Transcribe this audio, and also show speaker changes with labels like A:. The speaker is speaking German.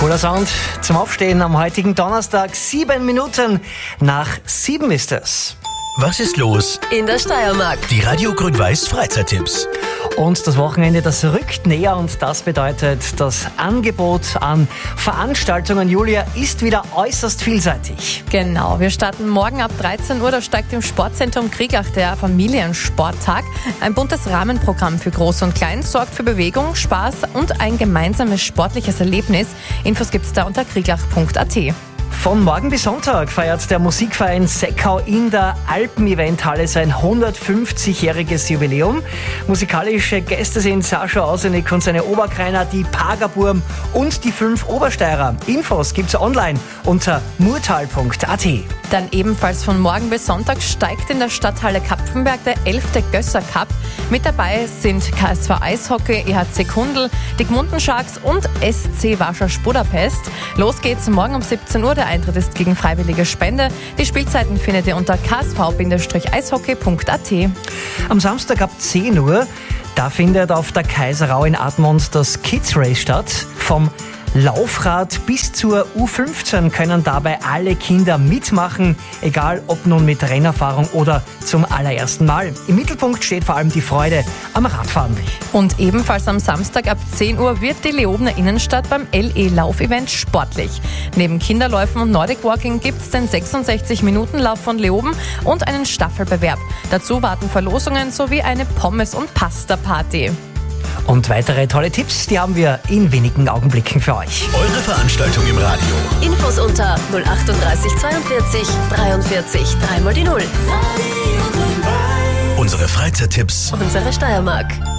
A: Cooler Sound zum Aufstehen am heutigen Donnerstag. 7 Minuten nach 7 ist es.
B: Was ist los
C: in der Steiermark?
B: Die Radio Grün-Weiß Freizeittipps.
A: Und das Wochenende, das rückt näher und das bedeutet, das Angebot an Veranstaltungen, Julia, ist wieder äußerst vielseitig.
C: Genau, wir starten morgen ab 13 Uhr, da steigt im Sportzentrum Kriegach der Familiensporttag. Ein buntes Rahmenprogramm für Groß und Klein sorgt für Bewegung, Spaß und ein gemeinsames sportliches Erlebnis. Infos gibt's da unter kriegach.at.
A: Von morgen bis Sonntag feiert der Musikverein Seckau in der Alpen-Eventhalle sein 150-jähriges Jubiläum. Musikalische Gäste sind Sascha Ausenik und seine Oberkreiner, die Pagerburm und die 5 Obersteirer. Infos gibt's online unter murtal.at.
C: Dann ebenfalls von morgen bis Sonntag steigt in der Stadthalle Kapfenberg der 11. Gösser Cup. Mit dabei sind KSV Eishockey, EHC Kundl, die Gmunden Sharks und SC Warschau Budapest. Los geht's morgen um 17 Uhr. Der Eintritt ist gegen freiwillige Spende. Die Spielzeiten findet ihr unter ksv-eishockey.at.
A: Am Samstag ab 10 Uhr, da findet auf der Kaiserau in Admont das Kids Race statt. Vom Laufrad bis zur U15 können dabei alle Kinder mitmachen, egal ob nun mit Rennerfahrung oder zum allerersten Mal. Im Mittelpunkt steht vor allem die Freude am Radfahren.
C: Und ebenfalls am Samstag ab 10 Uhr wird die Leobener Innenstadt beim LE-Laufevent sportlich. Neben Kinderläufen und Nordic Walking gibt es den 66-Minuten-Lauf von Leoben und einen Staffelbewerb. Dazu warten Verlosungen sowie eine Pommes- und Pasta-Party.
A: Und weitere tolle Tipps, die haben wir in wenigen Augenblicken für euch.
B: Eure Veranstaltung im Radio.
C: Infos unter 038 42 43 3 mal die 0.
B: Unsere Freizeittipps.
C: Unsere Steiermark.